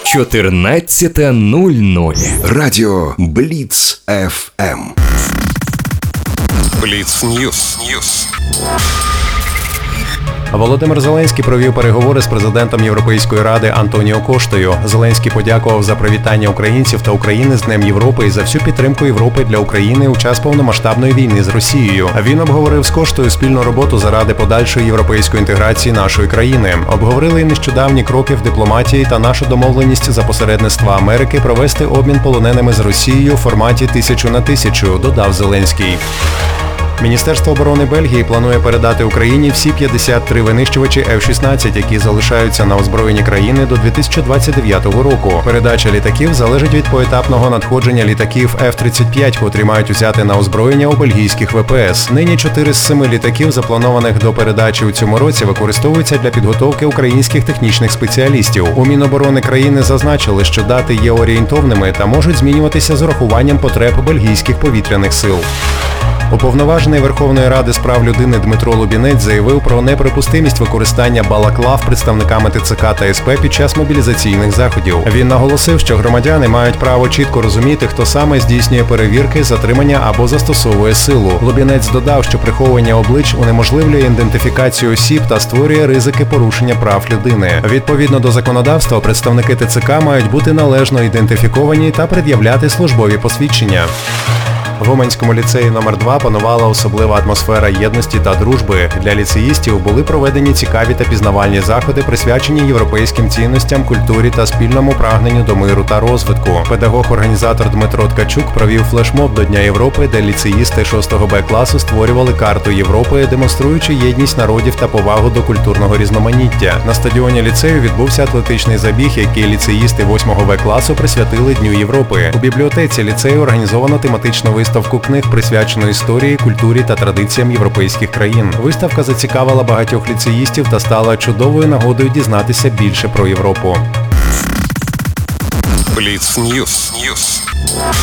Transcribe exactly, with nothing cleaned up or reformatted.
чотирнадцята нуль нуль. Радіо Бліц еф ем. Бліц Ньюс. Володимир Зеленський провів переговори з президентом Європейської ради Антоніо Коштою. Зеленський подякував за привітання українців та України з Днем Європи і за всю підтримку Європи для України у час повномасштабної війни з Росією. Він обговорив з Коштою спільну роботу заради подальшої європейської інтеграції нашої країни. Обговорили й нещодавні кроки в дипломатії та нашу домовленість за посередництва Америки провести обмін полоненими з Росією у форматі тисячу на тисячу, додав Зеленський. Міністерство оборони Бельгії планує передати Україні всі п'ятдесят три винищувачі еф шістнадцять, які залишаються на озброєнні країни до дві тисячі двадцять дев'ятого року. Передача літаків залежить від поетапного надходження літаків еф тридцять п'ять, котрі мають узяти на озброєння у бельгійських ве пе ес. Нині чотири з семи літаків, запланованих до передачі у цьому році, використовуються для підготовки українських технічних спеціалістів. У Міноборони країни зазначили, що дати є орієнтовними та можуть змінюватися з урахуванням потреб бельгійських повітряних сил. Уповноважений Верховної Ради з прав людини Дмитро Лубінець заявив про неприпустимість використання балаклав представниками те це ка та ес пе під час мобілізаційних заходів. Він наголосив, що громадяни мають право чітко розуміти, хто саме здійснює перевірки, затримання або застосовує силу. Лубінець додав, що приховування облич унеможливлює ідентифікацію осіб та створює ризики порушення прав людини. Відповідно до законодавства, представники те це ка мають бути належно ідентифіковані та пред'являти службові посвідчення. В Уманському ліцеї номер два панувала особлива атмосфера єдності та дружби. Для ліцеїстів були проведені цікаві та пізнавальні заходи, присвячені європейським цінностям, культурі та спільному прагненню до миру та розвитку. Педагог-організатор Дмитро Ткачук провів флешмоб до Дня Європи, де ліцеїсти шостого Б класу створювали карту Європи, демонструючи єдність народів та повагу до культурного різноманіття. На стадіоні ліцею відбувся атлетичний забіг, який ліцеїсти восьмого Б класу присвятили Дню Європи. У бібліотеці ліцею організовано тематичну виставку Виставку книг, присвячену історії, культурі та традиціям європейських країн. Виставка зацікавила багатьох ліцеїстів та стала чудовою нагодою дізнатися більше про Європу. Бліц Ньюс.